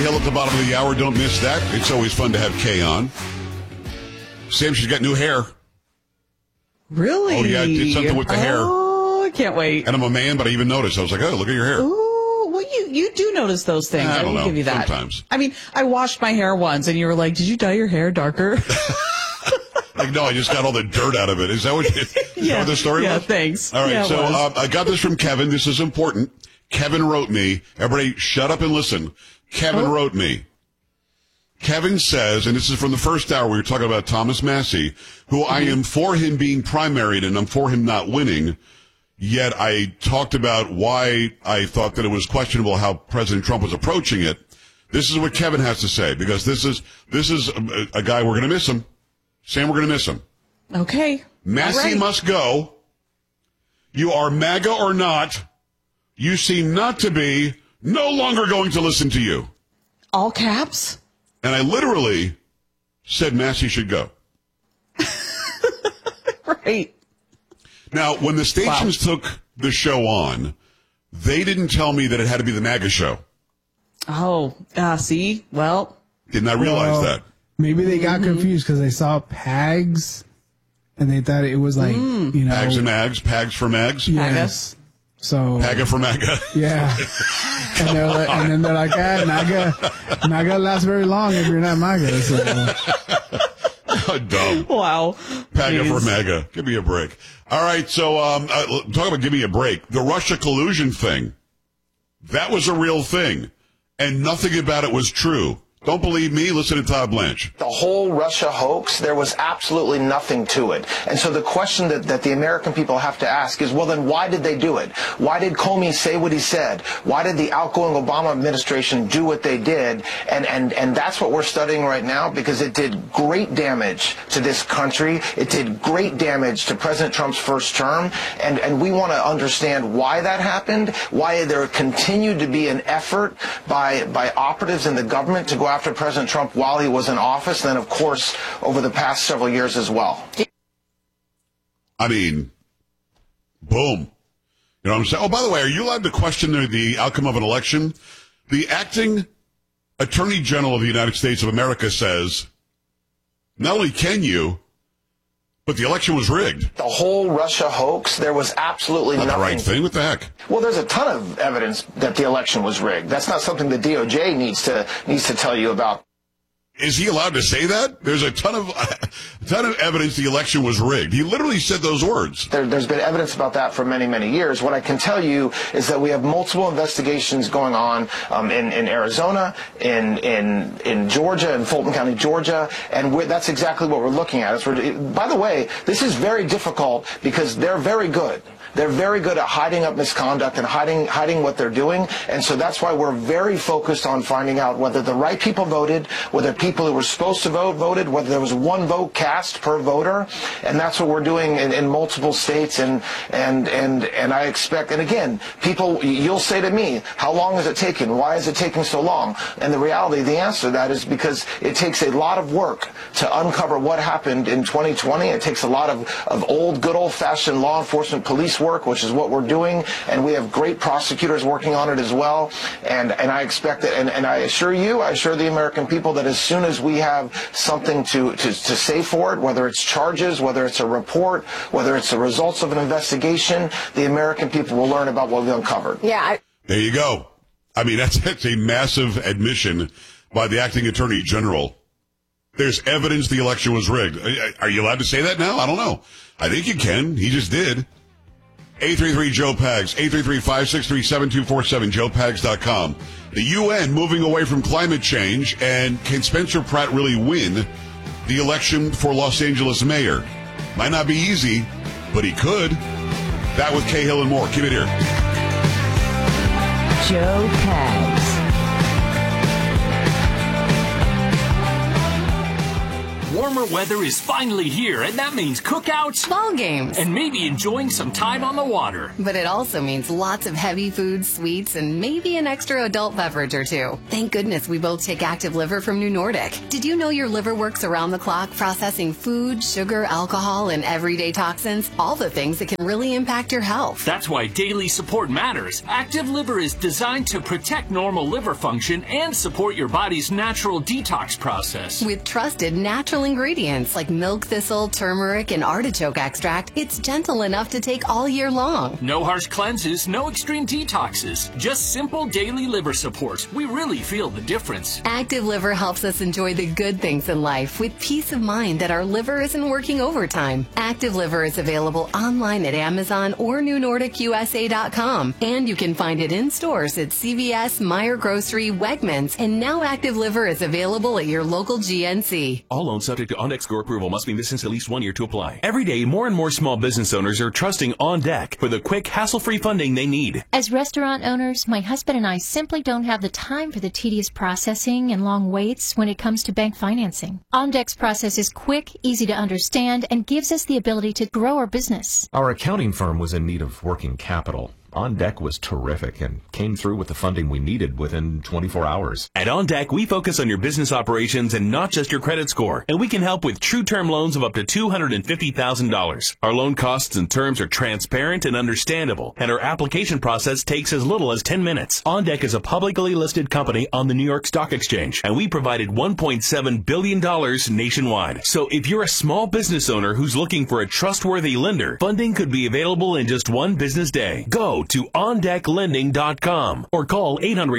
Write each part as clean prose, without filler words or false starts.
Hill at the bottom of the hour. Don't miss that. It's always fun to have Kay on. Sam, she's got new hair. Really? Oh, yeah, did something with the hair. Oh, I can't wait. And I'm a man, but I even noticed. I was like, oh, look at your hair. Ooh, well, you do notice those things. I don't will know. give you that. Sometimes. I mean, I washed my hair once, and you were like, did you dye your hair darker? Like, no, I just got all the dirt out of it. Is that what, is that what the story was? Yeah, thanks. All right, Yeah, so I got this from Kevin. This is important. Kevin wrote me. Everybody shut up and listen. Kevin wrote me. Kevin says, and this is from the first hour, we were talking about Thomas Massie, who I am for him being primaried and I'm for him not winning. Yet I talked about why I thought that it was questionable how President Trump was approaching it. This is what Kevin has to say, because this is a guy, we're going to miss him. Sam, we're going to miss him. Okay. Massie must go. You are MAGA or not. You seem not to be. No longer going to listen to you. All caps? And I literally said Massie should go. Right. Now, when the stations took the show on, they didn't tell me that it had to be the MAGA show. Oh, see? Well. Did not realize that. Maybe they got confused because they saw PAGs and they thought it was like, you know. Pags and Mags, Pags for Mags. Yes. So. PAGA for MAGA. Yeah. And then they're like, not gonna last very long if you're not MAGA. So. Dumb. Wow. PAGA for MAGA. Give me a break. All right, so talk about give me a break. The Russia collusion thing, that was a real thing, and nothing about it was true. Don't believe me? Listen to Todd Blanche. The whole Russia hoax, there was absolutely nothing to it. And so the question that the American people have to ask is, well, then why did they do it? Why did Comey say what he said? Why did the outgoing Obama administration do what they did? And that's what we're studying right now, because it did great damage to this country. It did great damage to President Trump's first term. And we want to understand why that happened, why there continued to be an effort by operatives in the government to go after President Trump while he was in office, and then, of course, over the past several years as well. I mean, boom. You know what I'm saying? Oh, by the way, are you allowed to question the outcome of an election? The acting Attorney General of the United States of America says, not only can you, but the election was rigged. The whole Russia hoax, there was absolutely Not nothing. the right thing? What the heck? Well, there's a ton of evidence that the election was rigged. That's not something the DOJ needs to tell you about. Is he allowed to say that? There's a ton of evidence the election was rigged. He literally said those words. There's been evidence about that for many, many years. What I can tell you is that we have multiple investigations going on in Arizona, in Georgia, in Fulton County, Georgia, and that's exactly what we're looking at. By the way, this is very difficult because they're very good. They're very good at hiding up misconduct and hiding what they're doing. And so that's why we're very focused on finding out whether the right people voted, whether people who were supposed to vote voted, whether there was one vote cast per voter. And that's what we're doing in multiple states. And I expect, and again, people, you'll say to me, how long is it taking? Why is it taking so long? And the reality, the answer to that is because it takes a lot of work to uncover what happened in 2020. It takes a lot of good old-fashioned law enforcement police work, which is what we're doing, and we have great prosecutors working on it as well. And I expect that, and I assure the American people that as soon as we have something to say for it, whether it's charges, whether it's a report, whether it's the results of an investigation, the American people will learn about what we uncovered. Yeah. There you go. I mean, that's a massive admission by the acting Attorney General. There's evidence the election was rigged. Are you allowed to say that now? I don't know. I think you can. He just did. 833-JOE-PAGS, 833-563-7247, joepags.com. The UN moving away from climate change, and can Spencer Pratt really win the election for Los Angeles mayor? Might not be easy, but he could. That with Cahill and more. Keep it here. Joe Pags. Warmer weather is finally here, and that means cookouts, ball games, and maybe enjoying some time on the water. But it also means lots of heavy foods, sweets, and maybe an extra adult beverage or two. Thank goodness we both take Active Liver from New Nordic. Did you know your liver works around the clock processing food, sugar, alcohol, and everyday toxins? All the things that can really impact your health. That's why daily support matters. Active Liver is designed to protect normal liver function and support your body's natural detox process. With trusted natural ingredients like milk thistle, turmeric, and artichoke extract, it's gentle enough to take all year long. No harsh cleanses, no extreme detoxes, just simple daily liver support. We really feel the difference. Active Liver helps us enjoy the good things in life with peace of mind that our liver isn't working overtime. Active Liver is available online at Amazon or NewNordicUSA.com, and you can find it in stores at CVS, Meijer Grocery, Wegmans, and now Active Liver is available at your local GNC. All loans subject to OnDeck score approval must be missed since at least 1 year to apply. Every day, more and more small business owners are trusting OnDeck for the quick, hassle-free funding they need. As restaurant owners, my husband and I simply don't have the time for the tedious processing and long waits when it comes to bank financing. OnDeck's process is quick, easy to understand, and gives us the ability to grow our business. Our accounting firm was in need of working capital. OnDeck was terrific and came through with the funding we needed within 24 hours. At OnDeck, we focus on your business operations and not just your credit score, and we can help with true term loans of up to $250,000. Our loan costs and terms are transparent and understandable, and our application process takes as little as 10 minutes. OnDeck is a publicly listed company on the New York Stock Exchange, and we provided $1.7 billion nationwide. So if you're a small business owner who's looking for a trustworthy lender, funding could be available in just one business day. Go to OnDeckLending.com or call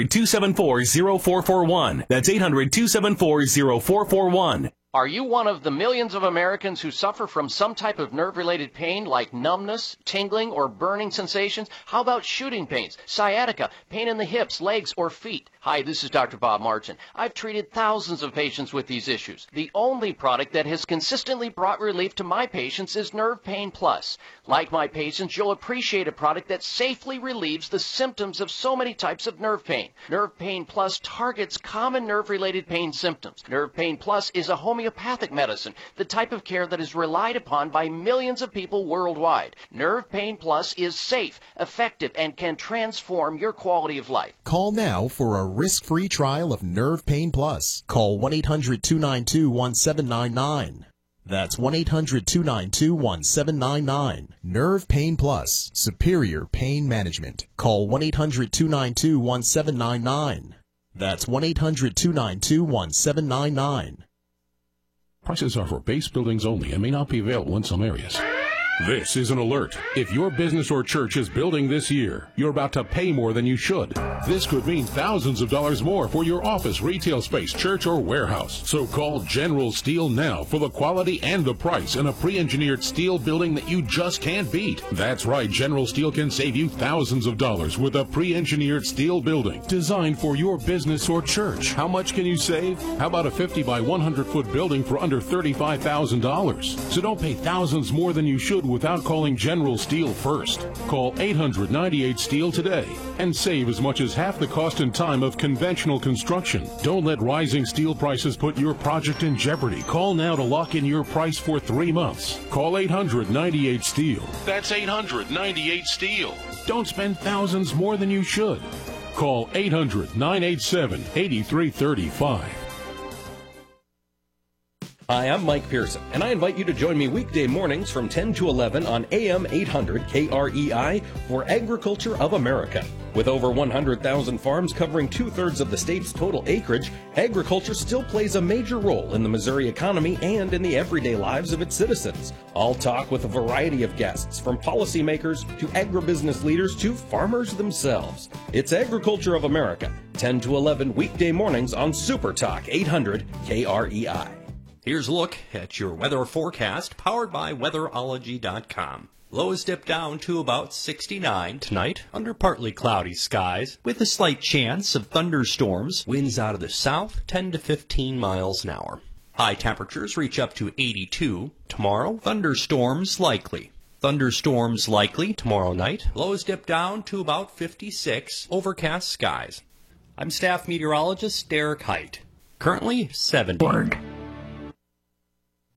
800-274-0441. That's 800-274-0441. Are you one of the millions of Americans who suffer from some type of nerve-related pain like numbness, tingling, or burning sensations? How about shooting pains, sciatica, pain in the hips, legs, or feet? Hi, this is Dr. Bob Martin. I've treated thousands of patients with these issues. The only product that has consistently brought relief to my patients is Nerve Pain Plus. Like my patients, you'll appreciate a product that safely relieves the symptoms of so many types of nerve pain. Nerve Pain Plus targets common nerve-related pain symptoms. Nerve Pain Plus is a homeopathic medicine, the type of care that is relied upon by millions of people worldwide. Nerve Pain Plus is safe, effective, and can transform your quality of life. Call now for a risk-free trial of Nerve Pain Plus. Call 1-800-292-1799. That's 1-800-292-1799. Nerve Pain Plus, superior pain management. Call 1-800-292-1799. That's 1-800-292-1799. Prices are for base buildings only and may not be available in some areas. This is an alert. If your business or church is building this year, you're about to pay more than you should. This could mean thousands of dollars more for your office, retail space, church, or warehouse. So call General Steel now for the quality and the price in a pre-engineered steel building that you just can't beat. That's right, General Steel can save you thousands of dollars with a pre-engineered steel building designed for your business or church. How much can you save? How about a 50 by 100 foot building for under $35,000? So don't pay thousands more than you should without calling General Steel first. Call 800-98-STEEL today and save as much as half the cost and time of conventional construction. Don't let rising steel prices put your project in jeopardy. Call now to lock in your price for 3 months. Call 800-98-STEEL. That's 800-98-STEEL. Don't spend thousands more than you should. Call 800-987-8335. Hi, I'm Mike Pearson, and I invite you to join me weekday mornings from 10 to 11 on AM 800 KREI for Agriculture of America. With over 100,000 farms covering 2/3 of the state's total acreage, agriculture still plays a major role in the Missouri economy and in the everyday lives of its citizens. I'll talk with a variety of guests, from policymakers to agribusiness leaders to farmers themselves. It's Agriculture of America, 10 to 11 weekday mornings on Super Talk 800 KREI. Here's a look at your weather forecast, powered by Weatherology.com. Lows dip down to about 69 tonight under partly cloudy skies with a slight chance of thunderstorms. Winds out of the south 10 to 15 miles an hour. High temperatures reach up to 82 tomorrow. Thunderstorms likely. Thunderstorms likely tomorrow night. Lows dip down to about 56. Overcast skies. I'm staff meteorologist Derek Height. Currently 70.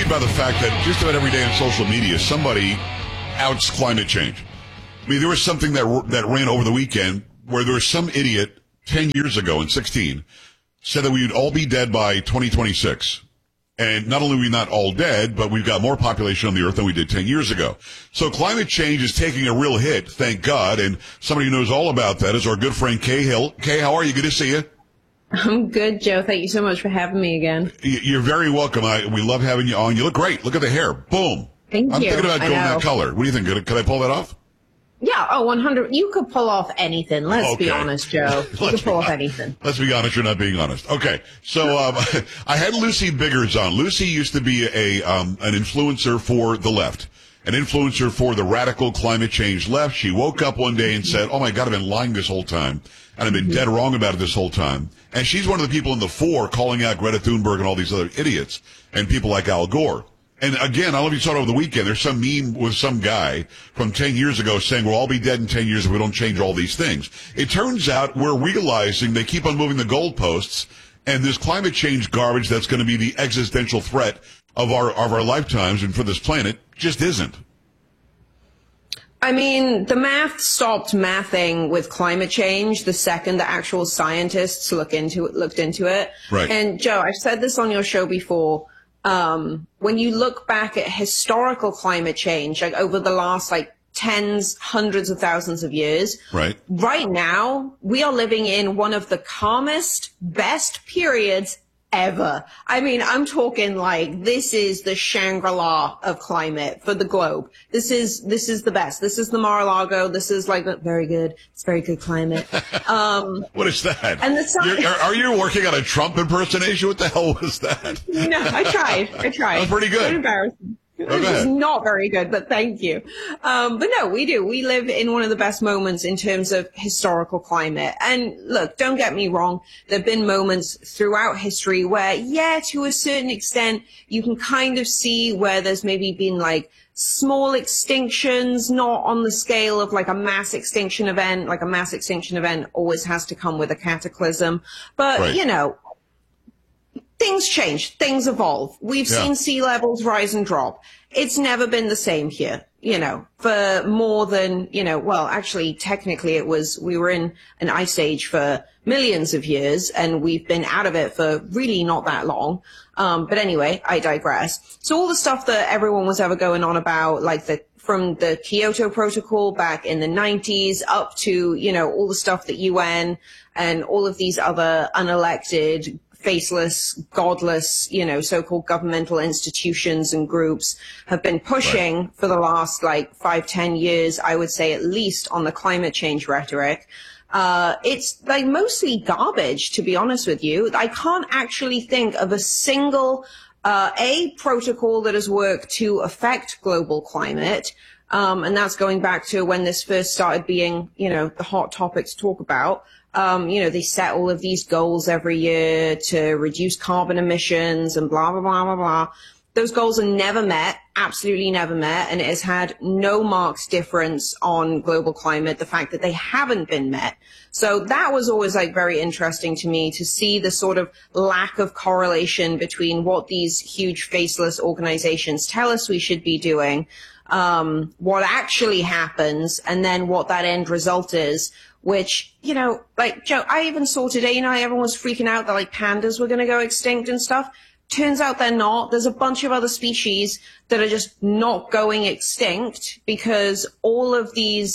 amazed by the fact that just about every day on social media, somebody outs climate change. I mean, there was something that ran over the weekend where there was some idiot 10 years ago in 16 said that we would all be dead by 2026. And not only are we not all dead, but we've got more population on the earth than we did 10 years ago. So climate change is taking a real hit, thank God. And somebody who knows all about that is our good friend Kay Hill. Kay, how are you? Good to see you. I'm good, Joe. Thank you so much for having me again. You're very welcome. We love having you on. You look great. Look at the hair. Boom. Thank you. I'm thinking about going that color. What do you think? Could I pull that off? Yeah, 100. You could pull off anything. Let's be honest, Joe. You could pull off anything. Let's be honest. You're not being honest. Okay. So, I had Lucy Biggers on. Lucy used to be an influencer for the left, an influencer for the radical climate change left. She woke up one day and said, oh my God, I've been lying this whole time. And I've been dead wrong about it this whole time. And she's one of the people in the fore calling out Greta Thunberg and all these other idiots and people like Al Gore. And again, I don't know if you saw it over the weekend. There's some meme with some guy from 10 years ago saying we'll all be dead in 10 years if we don't change all these things. It turns out we're realizing they keep on moving the goalposts, and this climate change garbage that's going to be the existential threat of our lifetimes and for this planet just isn't. I mean, the math stopped mathing with climate change the second the actual scientists looked into it. Right. And Joe, I've said this on your show before. When you look back at historical climate change, like over the last tens, hundreds of thousands of years, right now, we are living in one of the calmest, best periods ever. I mean, I'm talking this is the Shangri-La of climate for the globe. This is the best. This is the Mar-a-Lago. This is very good. It's very good climate. What is that? And are you working on a Trump impersonation? What the hell was that? No, I tried. That was pretty good. So embarrassing. It's not very good, but thank you. But no, we do. We live in one of the best moments in terms of historical climate. And look, don't get me wrong. There have been moments throughout history where, yeah, to a certain extent, you can kind of see where there's maybe been small extinctions, not on the scale of a mass extinction event. A mass extinction event always has to come with a cataclysm. But, right. Things change, things evolve. We've seen sea levels rise and drop. It's never been the same here, for more than, actually, technically we were in an ice age for millions of years, and we've been out of it for really not that long. But anyway, I digress. So all the stuff that everyone was ever going on about, from the Kyoto Protocol back in the 90s up to, all the stuff that UN and all of these other unelected, faceless, godless, so-called governmental institutions and groups have been pushing for the last 5-10 years, I would say at least, on the climate change rhetoric. It's mostly garbage, to be honest with you. I can't actually think of a single protocol that has worked to affect global climate. And that's going back to when this first started being, the hot topic to talk about. They set all of these goals every year to reduce carbon emissions and blah, blah, blah, blah, blah. Those goals are never met, absolutely never met, and it has had no marked difference on global climate, the fact that they haven't been met. So that was always very interesting to me to see the sort of lack of correlation between what these huge faceless organizations tell us we should be doing, what actually happens, and then what that end result is. Which, Joe, I even saw today, everyone was freaking out that pandas were going to go extinct and stuff. Turns out they're not. There's a bunch of other species that are just not going extinct because all of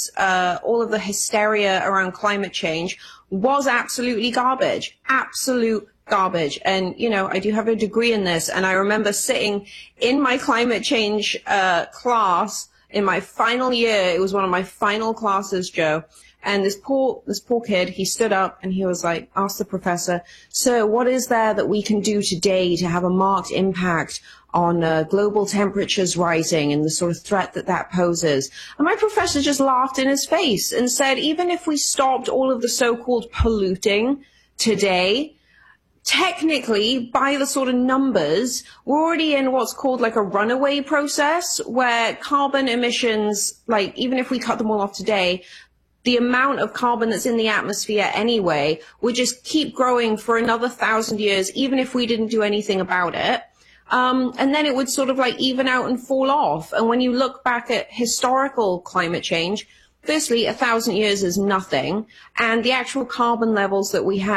the hysteria around climate change was absolutely garbage. Absolute garbage. And, I do have a degree in this, and I remember sitting in my climate change class in my final year. It was one of my final classes, Joe. And this poor kid, he stood up and he was asked the professor, "Sir, what is there that we can do today to have a marked impact on global temperatures rising and the sort of threat that poses?" And my professor just laughed in his face and said, even if we stopped all of the so-called polluting today, technically, by the sort of numbers, we're already in what's called a runaway process where carbon emissions, even if we cut them all off today, the amount of carbon that's in the atmosphere anyway would just keep growing for another 1,000 years, even if we didn't do anything about it. And then it would sort of like even out and fall off. And when you look back at historical climate change, firstly, 1,000 years is nothing. And the actual carbon levels that we have